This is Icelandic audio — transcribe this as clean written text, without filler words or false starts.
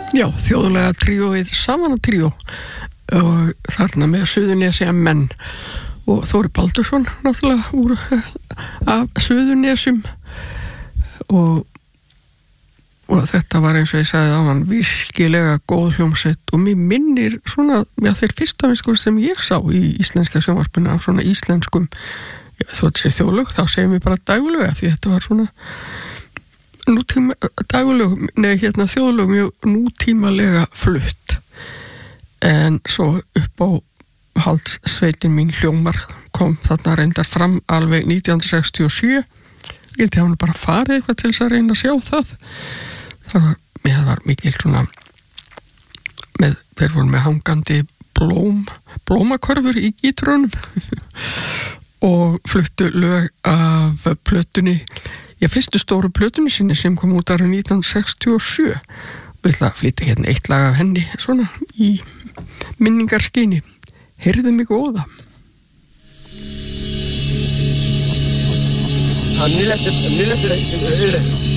Já, þjóðlega tríóið Savanna tríó og þarna með Suðurnesja menn og Þóri Baldursson náttúrulega úr af Suðurnesjum og þetta var eins og ég sagði áðan virkilega góð hljómsveit og mér minnir svona, já þeir fyrsta vinskur sem ég sá í íslenska sjónvarpinu af svona íslenskum, þó þetta sé þjóðlög, þá segjum við bara dagulög því þetta var svona nútíma dagulög, þjóðlög mjög nútímalega flutt en svo upp á haldssveitin mín Hljómar kom þarna reyndar fram alveg 1967 ég held að hann bara farið eitthvað til þess að reyna að sjá það var mikil svona þeir voru með hangandi blómakörfur í gítrunum og fluttu lög af plötunni fyrstu stóru plötunni sinni sem kom út árið 1967 við ætla að flytja hérna eitt lag af henni svona í minningarskyni heyrðu mig góða nu läste